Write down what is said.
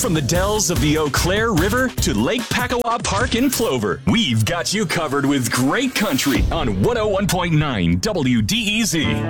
From the dells of the Eau Claire River to Lake Pakawa Park in Plover, we've got you covered with great country on 101.9 WDEZ.